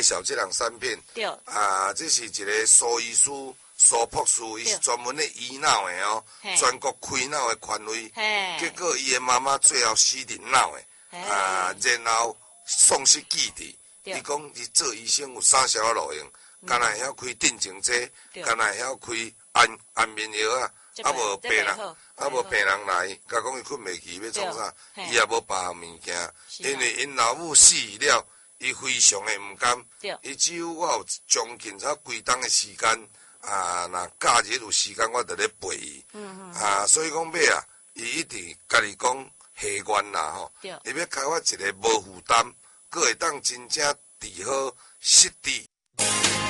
小这两三片。 对。 这是一个苏医师、苏博士，伊是专门咧医脑的哦，全国开脑的权威。结果伊的妈妈最后死伫脑的，然后丧失记忆。伊讲伊做医生有3条路用，敢若会晓开定情剂，敢若会晓开安眠药啊，无病人来，甲讲伊困袂去要创啥，伊也无别项物件，因为因老母死了，伊非常的毋甘，伊只有我有将近差规冬的时间，若假日有时间，我就咧陪伊，所以讲尾啊，伊一直家己讲下愿啦吼，伊要开发一个无负担。佫会当真正治好失智。